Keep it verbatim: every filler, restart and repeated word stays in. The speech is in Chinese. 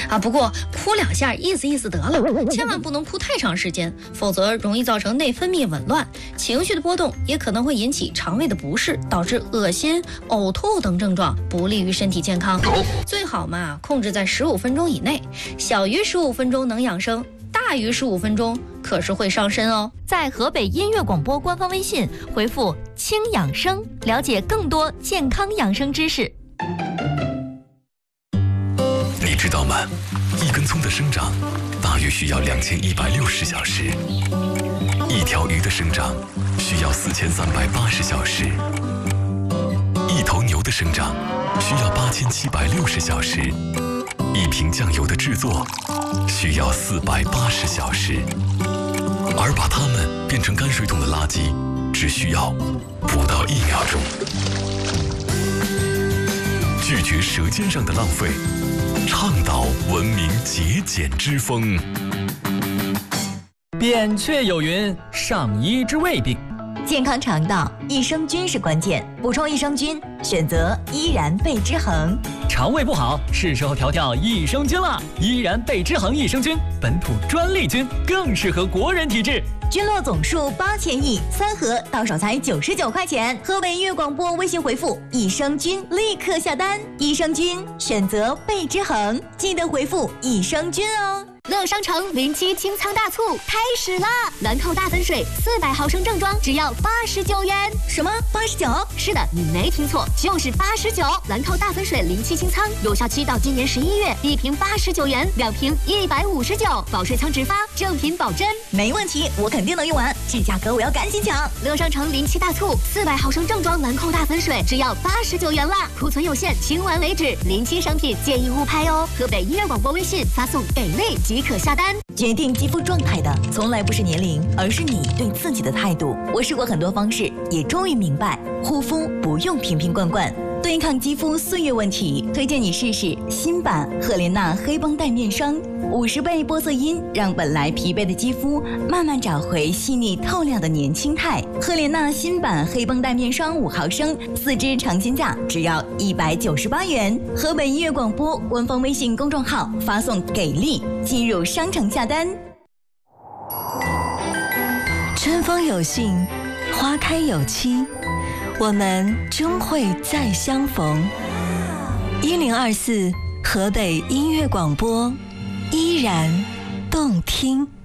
啊。不过哭两下意思意思得了，千万不能哭太长时间，否则容易造成内分泌紊乱，情绪的波动也可能会引起肠胃的不适，导致恶心、呕吐等症状，不利于身体健康。最好嘛控制在十五分钟以内，小于十五分钟能养生，大于十五分钟可是会伤身哦。 在河北音乐广播官方微信回复轻养生，了解更多健康养生知识。 你知道吗？一根葱的生长大约需要两千一百六十小时，一条鱼的生长需要四千三百八十小时，一头牛的生长需要八千七百六十小时，一瓶酱油的制作需要四百八十小时，而把它们变成泔水桶的垃圾只需要不到一秒钟。拒绝舌尖上的浪费，倡导文明节俭之风。 扁鹊有云：上医之未病。 健康肠道，益生菌是关键，补充益生菌，选择依然贝之恒。 肠胃不好，是时候调调益生菌了。依然贝之恒益生菌，本土专利菌，更适合国人体质。 菌落总数八千亿，三盒到手才九十九块钱。河北音乐广播微信回复益生菌，立刻下单。益生菌选择贝之恒，记得回复益生菌哦。 乐商城零七清仓大促开始啦！兰蔻大粉水四百毫升正装只要八十九元。 什么八十九？ 是的，你没听错，就是八十九。兰蔻大粉水零七清仓有效期到今年十一月，一瓶八十九元，两瓶一百五十九，保税仓直发，正品保真。 没问题，我肯定能用完，这价格我要赶紧抢。 乐商城零七大促，四百毫升正装兰蔻大粉水只要八十九元啦，库存有限，清完为止。零七商品建议勿拍哦。河北音乐广播微信发送给力即可下单。 决定肌肤状态的从来不是年龄，而是你对自己的态度。我试过很多方式，也终于明白，护肤不用瓶瓶罐罐。对抗肌肤岁月问题，推荐你试试新版赫莲娜黑绷带面霜，五十倍玻色因，让本来疲惫的肌肤慢慢找回细腻透亮的年轻态。赫莲娜新版黑绷带面霜五毫升，四支尝鲜价只要一百九十八元。河北音乐广播官方微信公众号发送给力，进入商城下单。 春风有信，花开有期，我们终会再相逢。一零二四河北音乐广播，依然动听。